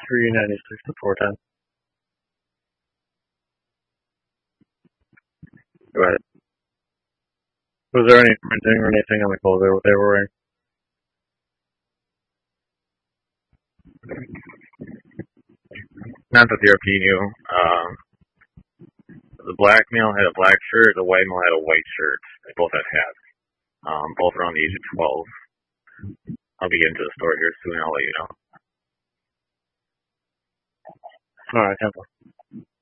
396 to 410. Go ahead. Was there any printing or anything on the clothes they were wearing? Not that the RP knew. The black male had a black shirt. The white male had a white shirt. They both had hats. Both around the age of 12. I'll be getting to the story here soon. I'll let you know. All right, Temple.